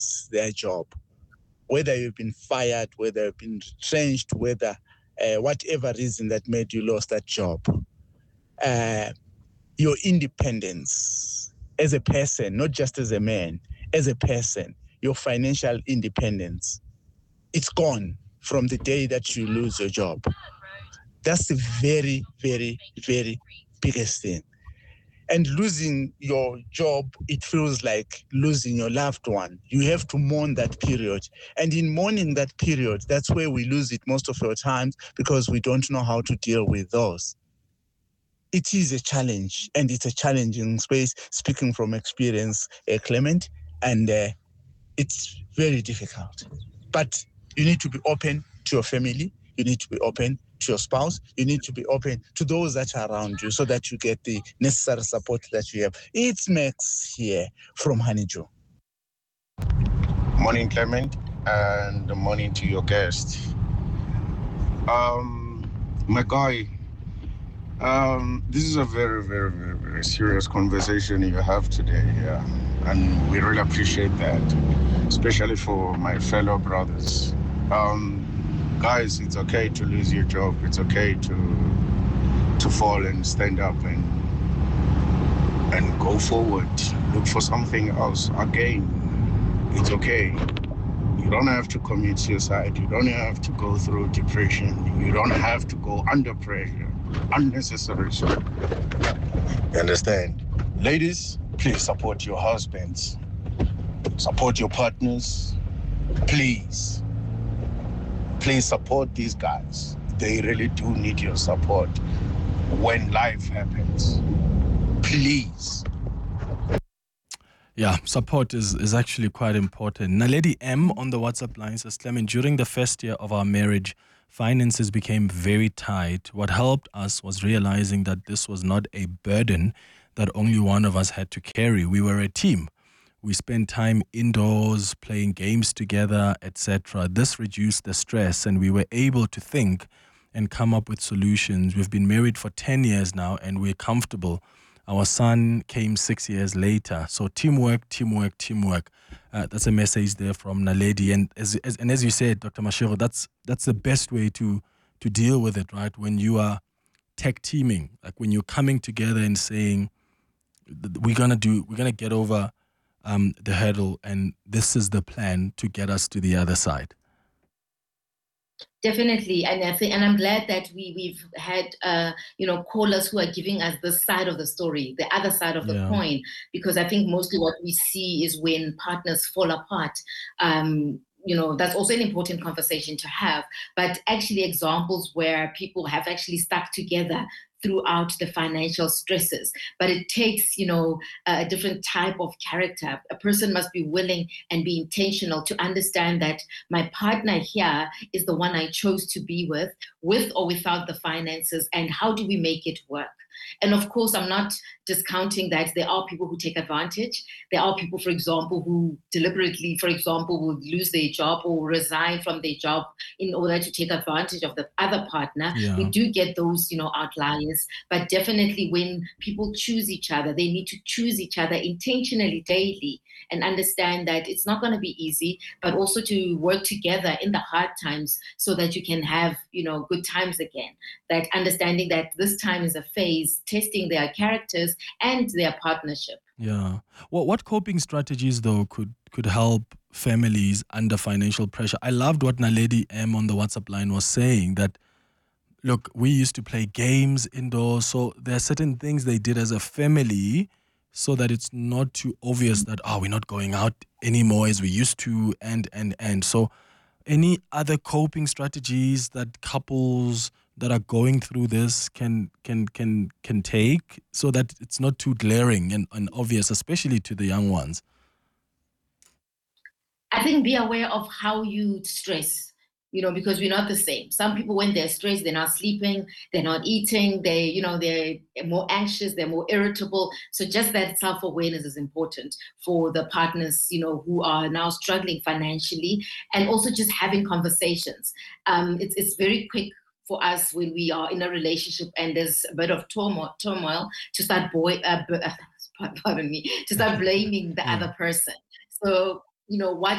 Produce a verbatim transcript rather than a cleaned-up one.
their job, whether you've been fired, whether you've been retrenched, whether uh, whatever reason that made you lose that job. Uh, your independence as a person, not just as a man, as a person, your financial independence, it's gone from the day that you lose your job. That's the very, very, very biggest thing. And losing your job, it feels like losing your loved one. You have to mourn that period. And in mourning that period, that's where we lose it most of our times, because we don't know how to deal with those. It is a challenge, and it's a challenging space, speaking from experience, uh, Clement, and uh, it's very difficult. But you need to be open to your family. You need to be open to your spouse. You need to be open to those that are around you so that you get the necessary support that you have. It's Max here from Honeydew. Morning, Clement, and morning to your guest. Um, my guy, um, this is a very, very, very, very serious conversation you have today, yeah. And we really appreciate that, especially for my fellow brothers. Um, guys, it's okay to lose your job. It's okay to to fall and stand up and and go forward. Look for something else. Again, it's okay. You don't have to commit suicide. You don't have to go through depression. You don't have to go under pressure, unnecessary. You understand? Ladies, please support your husbands. Support your partners. Please. Please support these guys. They really do need your support when life happens. Please. Yeah, support is, is actually quite important. Naledi M on the WhatsApp line says, Clement, during the first year of our marriage, finances became very tight. What helped us was realizing that this was not a burden that only one of us had to carry. We were a team. We spent time indoors, playing games together, et cetera. This reduced the stress, and we were able to think and come up with solutions. We've been married for ten years now, and we're comfortable. Our son came six years later. So teamwork, teamwork, teamwork. Uh, that's a message there from Naledi. And as, as and as you said, Doctor Mashego, that's that's the best way to to deal with it, right? When you are tech teaming, like when you're coming together and saying, we're gonna do, we're gonna get over um, the hurdle, and this is the plan to get us to the other side. Definitely, and I think, and I'm glad that we we've had uh, you know callers who are giving us this side of the story, the other side of the Yeah. coin, because I think mostly what we see is when partners fall apart. Um, you know, that's also an important conversation to have. But actually, examples where people have actually stuck together throughout the financial stresses. But it takes, you know, a different type of character. A person must be willing and be intentional to understand that my partner here is the one I chose to be with, with or without the finances, and how do we make it work? And of course, I'm not discounting that there are people who take advantage. There are people, for example, who deliberately, for example, would lose their job or resign from their job in order to take advantage of the other partner. Yeah. We do get those, you know, outliers. But definitely when people choose each other, they need to choose each other intentionally daily and understand that it's not going to be easy, but also to work together in the hard times so that you can have, you know, good times again. That understanding that this time is a phase, testing their characters and their partnership. Yeah. What what coping strategies though could could help families under financial pressure? I loved what Naledi M on the WhatsApp line was saying, that look, we used to play games indoors, so there are certain things they did as a family so that it's not too obvious that, oh, we're not going out anymore as we used to, and and and so any other coping strategies that couples that are going through this can can can can take so that it's not too glaring and, and obvious, especially to the young ones? I think be aware of how you stress, you know, because we're not the same. Some people, when they're stressed, they're not sleeping, they're not eating, they, you know, they're more anxious, they're more irritable. So just that self-awareness is important for the partners, you know, who are now struggling financially, and also just having conversations. Um, it's it's very quick for us when we are in a relationship and there's a bit of turmoil, turmoil to start boy, uh, b- uh, pardon me, to start blaming the Yeah. other person. So you know, watch